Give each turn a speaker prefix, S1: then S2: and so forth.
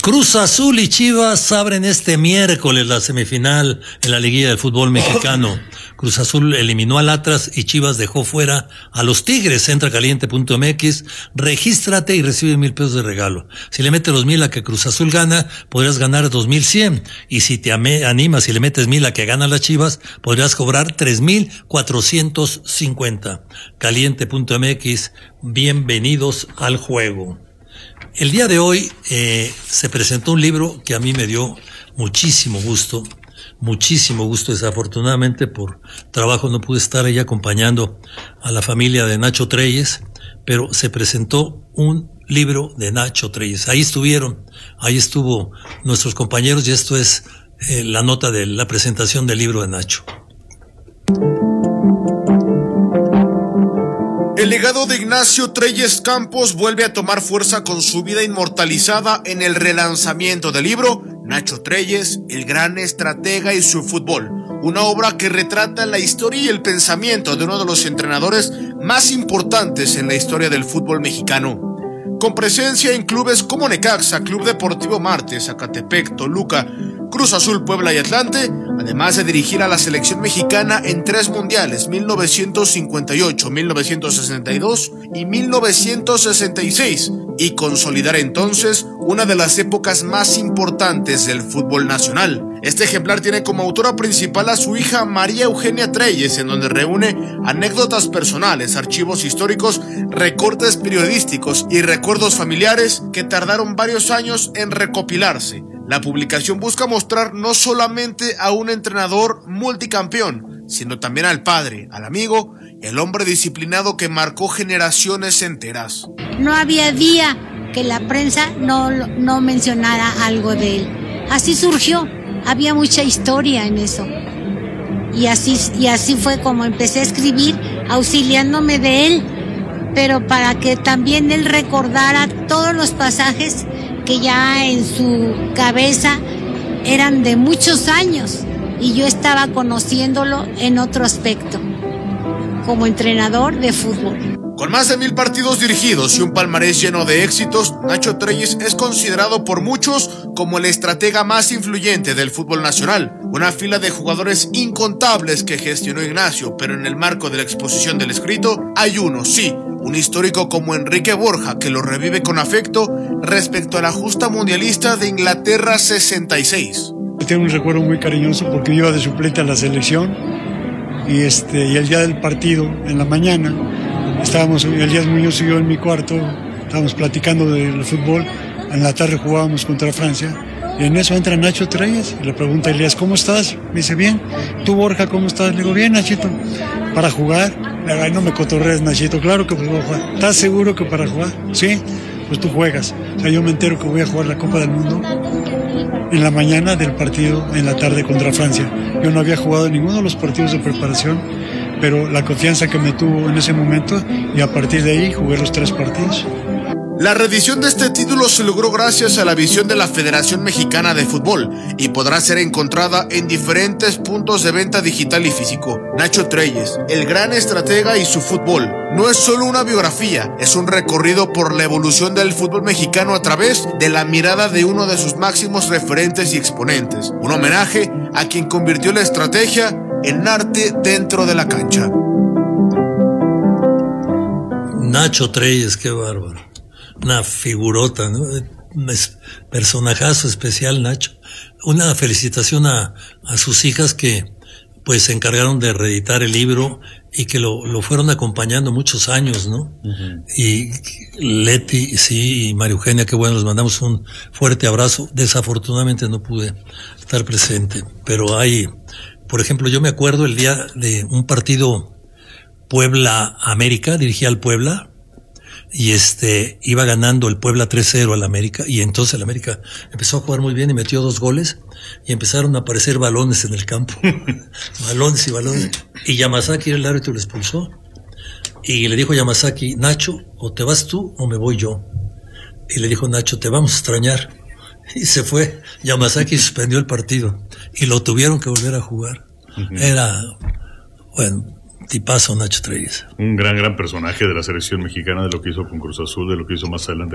S1: Cruz Azul y Chivas abren este miércoles la semifinal en la liguilla del fútbol mexicano. Cruz Azul eliminó al Atlas y Chivas dejó fuera a los Tigres. Entra caliente.mx, regístrate y recibe 1,000 pesos de regalo. Si le metes los 1,000 a que Cruz Azul gana, podrías ganar 2,100. Y si te animas y le metes 1,000 a que gana las Chivas, podrías cobrar 3,450. Caliente.mx, bienvenidos al juego. El día de hoy se presentó un libro que a mí me dio muchísimo gusto. Desafortunadamente por trabajo no pude estar ahí acompañando a la familia de Nacho Treyes, pero se presentó un libro de Nacho Treyes. Ahí estuvo nuestros compañeros y esto es la nota de la presentación del libro de Nacho.
S2: El legado de Ignacio Treyes Campos vuelve a tomar fuerza con su vida inmortalizada en el relanzamiento del libro Nacho Treyes, el gran estratega y su fútbol, una obra que retrata la historia y el pensamiento de uno de los entrenadores más importantes en la historia del fútbol mexicano. Con presencia en clubes como Necaxa, Club Deportivo Marte, Zacatepec, Toluca, Cruz Azul, Puebla y Atlante, además de dirigir a la selección mexicana en 3 mundiales, 1958, 1962 y 1966, y consolidar entonces una de las épocas más importantes del fútbol nacional. Este ejemplar tiene como autora principal a su hija María Eugenia Treyes, en donde reúne anécdotas personales, archivos históricos, recortes periodísticos y recuerdos familiares que tardaron varios años en recopilarse. La publicación busca mostrar no solamente a un entrenador multicampeón, sino también al padre, al amigo y al hombre disciplinado que marcó generaciones enteras.
S3: No había día que la prensa no mencionara algo de él. Así surgió, había mucha historia en eso. Y así fue como empecé a escribir, auxiliándome de él, pero para que también él recordara todos los pasajes que ya en su cabeza eran de muchos años y yo estaba conociéndolo en otro aspecto, como entrenador de fútbol.
S2: Con más de 1,000 partidos dirigidos y un palmarés lleno de éxitos, Nacho Treyes es considerado por muchos como el estratega más influyente del fútbol nacional. Una fila de jugadores incontables que gestionó Ignacio, pero en el marco de la exposición del escrito hay uno, sí, un histórico como Enrique Borja, que lo revive con afecto respecto a la justa mundialista de Inglaterra 66.
S4: Tengo un recuerdo muy cariñoso porque yo iba de suplente a la selección y el día del partido, en la mañana, estábamos Elías Muñoz y yo en mi cuarto, estábamos platicando del fútbol, en la tarde jugábamos contra Francia y en eso entra Nacho Treyes y le pregunta a Elías, ¿cómo estás? Me dice, bien. ¿Tú, Borja, cómo estás? Le digo, bien, Nachito. ¿Para jugar? Ay, no me cotorrees, Nachito, claro que pues voy a jugar. ¿Estás seguro que para jugar? Sí, pues tú juegas. O sea, yo me entero que voy a jugar la Copa del Mundo en la mañana del partido, en la tarde contra Francia. Yo no había jugado ninguno de los partidos de preparación, pero la confianza que me tuvo en ese momento y a partir de ahí jugué los 3 partidos.
S2: La reedición de este título se logró gracias a la visión de la Federación Mexicana de Fútbol y podrá ser encontrada en diferentes puntos de venta digital y físico. Nacho Treyes, el gran estratega y su fútbol, no es solo una biografía, es un recorrido por la evolución del fútbol mexicano a través de la mirada de uno de sus máximos referentes y exponentes. Un homenaje a quien convirtió la estrategia en arte dentro de la cancha.
S1: Nacho Treyes, qué bárbaro. Una figurota, ¿no? Es personajazo especial, Nacho. Una felicitación a sus hijas que pues se encargaron de reeditar el libro y que lo fueron acompañando muchos años, ¿no? Uh-huh. Y Leti, sí, y María Eugenia, qué bueno, les mandamos un fuerte abrazo. Desafortunadamente no pude estar presente, pero por ejemplo, yo me acuerdo el día de un partido Puebla-América, dirigía al Puebla, y iba ganando el Puebla 3-0 al América, y entonces el América empezó a jugar muy bien y metió 2 goles, y empezaron a aparecer balones en el campo. balones, y Yamazaki era el árbitro y lo expulsó, y le dijo a Yamazaki, Nacho, o te vas tú o me voy yo, y le dijo Nacho, te vamos a extrañar, y se fue. Yamazaki suspendió el partido, y lo tuvieron que volver a jugar. Uh-huh. Era, bueno, tipazo Nacho Treyes.
S5: Un gran personaje de la selección mexicana, de lo que hizo con Cruz Azul, de lo que hizo más adelante